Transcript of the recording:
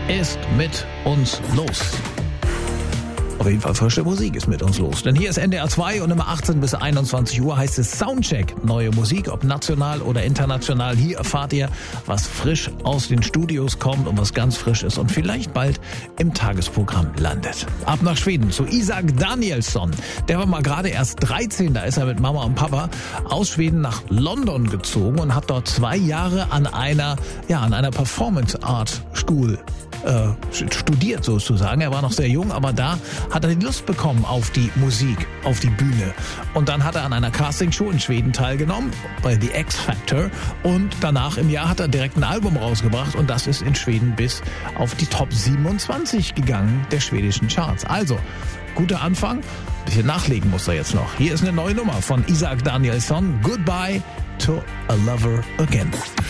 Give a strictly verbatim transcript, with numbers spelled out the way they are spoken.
ist mit uns los? Auf jeden Fall frische Musik ist mit uns los. Denn hier ist N D R zwei und immer achtzehn bis einundzwanzig Uhr heißt es Soundcheck. Neue Musik, ob national oder international. Hier erfahrt ihr, was frisch aus den Studios kommt und was ganz frisch ist und vielleicht bald im Tagesprogramm landet. Ab nach Schweden zu Isak Danielsson. Der war mal gerade erst dreizehn, da ist er mit Mama und Papa aus Schweden nach London gezogen und hat dort zwei Jahre an einer, ja, an einer Performance Art School äh, studiert sozusagen. Er war noch sehr jung, aber da hat er die Lust bekommen auf die Musik, auf die Bühne. Und dann hat er an einer Castingshow in Schweden teilgenommen, bei The X Factor. Und danach im Jahr hat er direkt ein Album rausgebracht und das ist in Schweden bis auf die Top siebenundzwanzig gegangen der schwedischen Charts. Also, guter Anfang. Ein bisschen nachlegen muss er jetzt noch. Hier ist eine neue Nummer von Isak Danielsson. Goodbye to a Lover Again.